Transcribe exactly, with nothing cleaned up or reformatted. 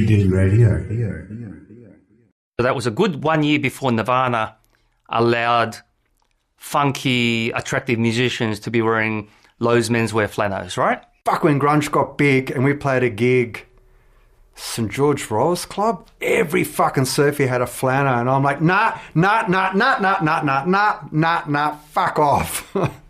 Dig Radio. So that was a good one year before Nirvana allowed funky, attractive musicians to be wearing Lowe's menswear flannels, right? Fuck, when grunge got big and we played a gig, St George Rose Club, every fucking surfer had a flannel, and I'm like, nah, nah, nah, nah, nah, nah, nah, nah, nah, nah, fuck off.